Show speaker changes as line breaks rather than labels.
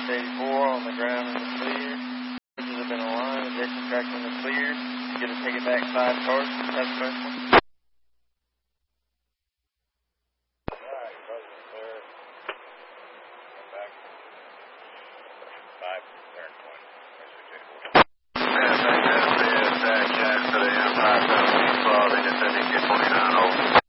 84 on the ground in the clear. Bridges have been aligned. Adjacent tracks in the clear. You're going to take it back 5 cars. Have a question.
Yeah, thank you. Jack, to the M5 7 they just said he can get 29 over.